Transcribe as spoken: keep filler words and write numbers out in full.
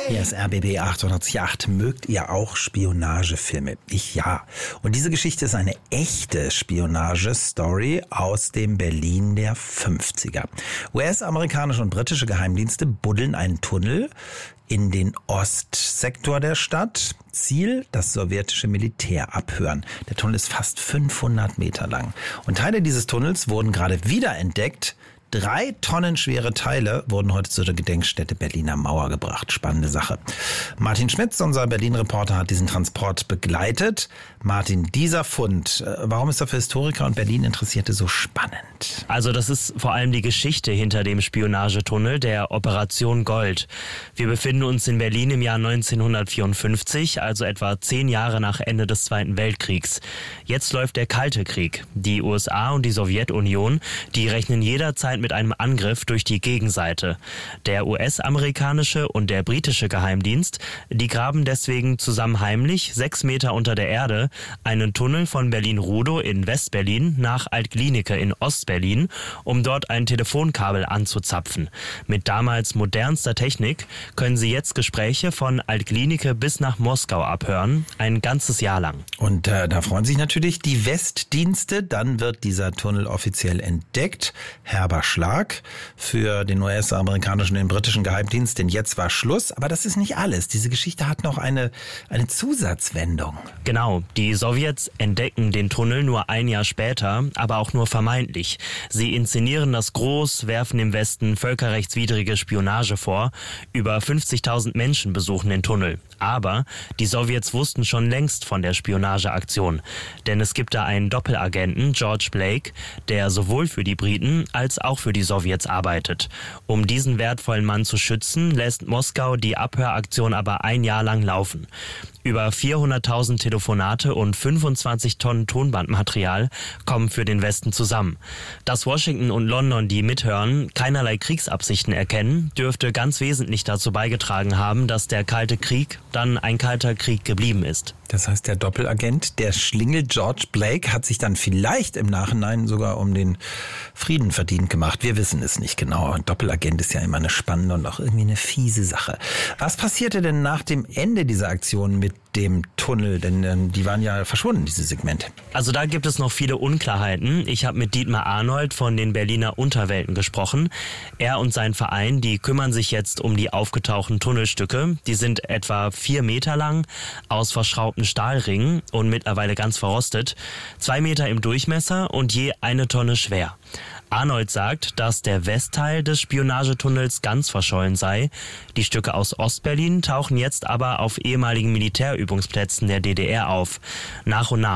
Hier ist R B B acht. Mögt ihr auch Spionagefilme? Ich ja. Und diese Geschichte ist eine echte Spionagestory aus dem Berlin der fünfziger. U S-amerikanische und britische Geheimdienste buddeln einen Tunnel in den Ostsektor der Stadt. Ziel, das sowjetische Militär abhören. Der Tunnel ist fast fünfhundert Meter lang. Und Teile dieses Tunnels wurden gerade wiederentdeckt. Drei Tonnen schwere Teile wurden heute zu der Gedenkstätte Berliner Mauer gebracht. Spannende Sache. Martin Schmitz, unser Berlin-Reporter, hat diesen Transport begleitet. Martin, dieser Fund, warum ist er für Historiker und Berlin-Interessierte so spannend? Also das ist vor allem die Geschichte hinter dem Spionagetunnel, der Operation Gold. Wir befinden uns in Berlin im Jahr neunzehnhundertvierundfünfzig, also etwa zehn Jahre nach Ende des Zweiten Weltkriegs. Jetzt läuft der Kalte Krieg. Die U S A und die Sowjetunion, die rechnen jederzeit mit einem Angriff durch die Gegenseite. Der U S-amerikanische und der britische Geheimdienst, die graben deswegen zusammen heimlich sechs Meter unter der Erde einen Tunnel von Berlin-Rudow in West-Berlin nach Alt-Glienicke in Ost-Berlin, um dort ein Telefonkabel anzuzapfen. Mit damals modernster Technik können sie jetzt Gespräche von Alt-Glienicke bis nach Moskau abhören, ein ganzes Jahr lang. Und äh, da freuen sich natürlich die Westdienste. Dann wird dieser Tunnel offiziell entdeckt. Herber Schlag für den U S-amerikanischen und den britischen Geheimdienst, denn jetzt war Schluss. Aber das ist nicht alles. Diese Geschichte hat noch eine, eine Zusatzwendung. Genau, die Sowjets entdecken den Tunnel nur ein Jahr später, aber auch nur vermeintlich. Sie inszenieren das groß, werfen dem Westen völkerrechtswidrige Spionage vor. Über fünfzigtausend Menschen besuchen den Tunnel. Aber die Sowjets wussten schon längst von der Spionageaktion. Denn es gibt da einen Doppelagenten, George Blake, der sowohl für die Briten als auch für die Sowjets arbeitet. Um diesen wertvollen Mann zu schützen, lässt Moskau die Abhöraktion aber ein Jahr lang laufen. Über vierhunderttausend Telefonate und fünfundzwanzig Tonnen Tonbandmaterial kommen für den Westen zusammen. Dass Washington und London, die mithören, keinerlei Kriegsabsichten erkennen, dürfte ganz wesentlich dazu beigetragen haben, dass der Kalte Krieg dann ein kalter Krieg geblieben ist. Das heißt, der Doppelagent, der Schlingel George Blake, hat sich dann vielleicht im Nachhinein sogar um den Frieden verdient gemacht. Wir wissen es nicht genau. Ein Doppelagent ist ja immer eine spannende und auch irgendwie eine fiese Sache. Was passierte denn nach dem Ende dieser Aktion mit dem Tunnel? Denn ähm, die waren ja verschwunden, diese Segmente. Also da gibt es noch viele Unklarheiten. Ich habe mit Dietmar Arnold von den Berliner Unterwelten gesprochen. Er und sein Verein, die kümmern sich jetzt um die aufgetauchten Tunnelstücke. Die sind etwa vier Meter lang, aus verschraubten Stahlringen und mittlerweile ganz verrostet. Zwei Meter im Durchmesser und je eine Tonne schwer. Arnold sagt, dass der Westteil des Spionagetunnels ganz verschollen sei. Die Stücke aus Ostberlin tauchen jetzt aber auf ehemaligen Militärübungsplätzen der D D R auf. Nach und nach.